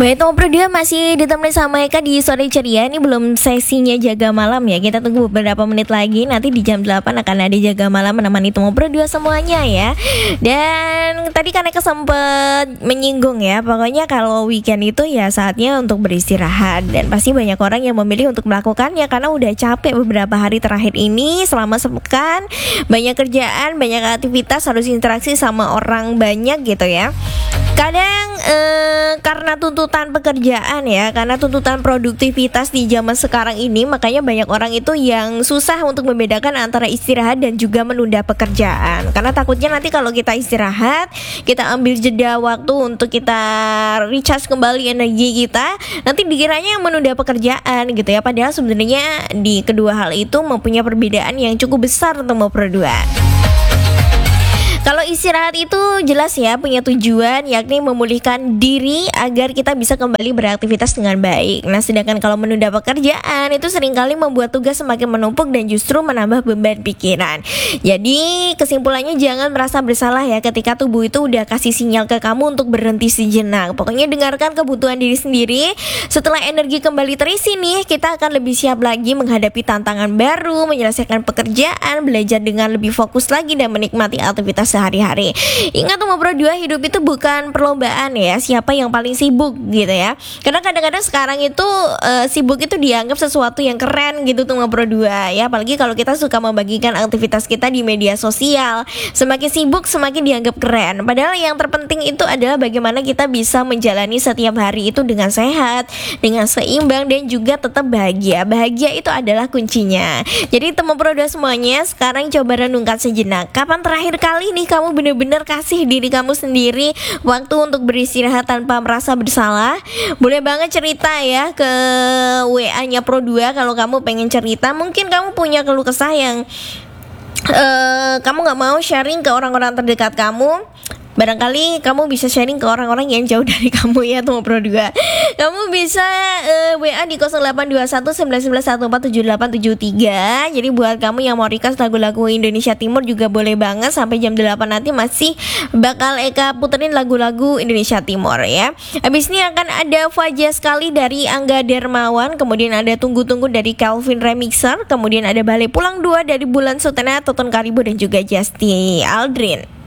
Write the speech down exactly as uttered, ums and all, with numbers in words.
Baik, Tom Berdua masih ditemani sama Eka di Sore Ceria. Ini belum sesinya jaga malam ya. Kita tunggu beberapa menit lagi. Nanti di jam delapan akan ada jaga malam menemani Tom Berdua semuanya ya. Dan tadi kan Eka sempat menyinggung ya, pokoknya kalau weekend itu ya saatnya untuk beristirahat. Dan pasti banyak orang yang memilih untuk melakukannya karena udah capek beberapa hari terakhir ini. Selama sepekan banyak kerjaan, banyak aktivitas, harus interaksi sama orang banyak gitu ya. Kadang eh, karena tuntutan pekerjaan ya, karena tuntutan produktivitas di zaman sekarang ini, makanya banyak orang itu yang susah untuk membedakan antara istirahat dan juga menunda pekerjaan. Karena takutnya nanti kalau kita istirahat, kita ambil jeda waktu untuk kita recharge kembali energi kita, nanti dikiranya yang menunda pekerjaan gitu ya. Padahal sebenarnya di kedua hal itu mempunyai perbedaan yang cukup besar untuk berdua. Kalau istirahat itu jelas ya punya tujuan, yakni memulihkan diri agar kita bisa kembali beraktivitas dengan baik. Nah, sedangkan kalau menunda pekerjaan itu seringkali membuat tugas semakin menumpuk dan justru menambah beban pikiran. Jadi kesimpulannya jangan merasa bersalah ya ketika tubuh itu udah kasih sinyal ke kamu untuk berhenti sejenak. Pokoknya dengarkan kebutuhan diri sendiri. Setelah energi kembali terisi nih, kita akan lebih siap lagi menghadapi tantangan baru, menyelesaikan pekerjaan, belajar dengan lebih fokus lagi dan menikmati aktivitas sehari-hari. Ingat Tuh berdua, hidup itu bukan perlombaan ya, siapa yang paling sibuk gitu ya. Karena kadang-kadang sekarang itu uh, sibuk itu dianggap sesuatu yang keren gitu Tuh berdua ya. Apalagi kalau kita suka membagikan aktivitas kita di media sosial. Semakin sibuk semakin dianggap keren. Padahal yang terpenting itu adalah bagaimana kita bisa menjalani setiap hari itu dengan sehat, dengan seimbang dan juga tetap bahagia. Bahagia itu adalah kuncinya. Jadi teman berdua semuanya, sekarang coba renungkan sejenak. Kapan terakhir kali nih kamu benar-benar kasih diri kamu sendiri waktu untuk beristirahat tanpa merasa bersalah? Boleh banget cerita ya ke W A-nya Pro dua kalau kamu pengen cerita. Mungkin kamu punya keluh kesah yang uh, kamu gak mau sharing ke orang-orang terdekat kamu. Barangkali kamu bisa sharing ke orang-orang yang jauh dari kamu ya Tuh Pro dua. Kamu bisa uh, W A di nol delapan dua satu sembilan sembilan satu empat tujuh delapan tujuh tiga. Jadi buat kamu yang mau request lagu-lagu Indonesia Timur juga boleh banget. Sampai jam delapan nanti masih bakal Eka puterin lagu-lagu Indonesia Timur ya. Habis ini akan ada Fajar Sekali dari Angga Dermawan. Kemudian ada Tunggu-Tunggu dari Calvin Remixer. Kemudian ada Balik Pulang dua dari Bulan Sutena, Toton Karibu dan juga Justy Aldrin.